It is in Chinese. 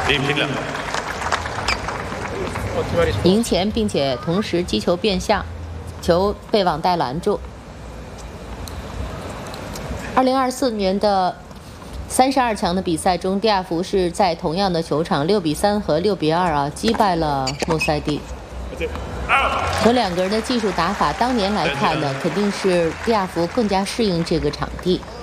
赢前，并且同时击球变向，球被网带拦住。2024年的32强的比赛中，蒂亚福是在同样的球场6比3和6比2击败了穆塞蒂。从两个人的技术打法当年来看呢，肯定是蒂亚福更加适应这个场地。